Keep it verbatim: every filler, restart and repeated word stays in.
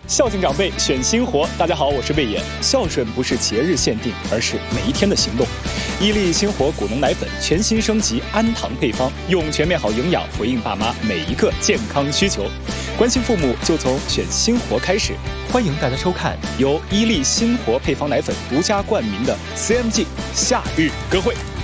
孝敬长辈，选新活。大家好，我是魏野。孝顺不是节日限定，而是每一天的行动。伊利新活谷能奶粉全新升级安糖配方，用全面好营养回应爸妈每一个健康需求。关心父母，就从选新活开始。欢迎大家收看由伊利新活配方奶粉独家冠名的 C M G 夏日歌会。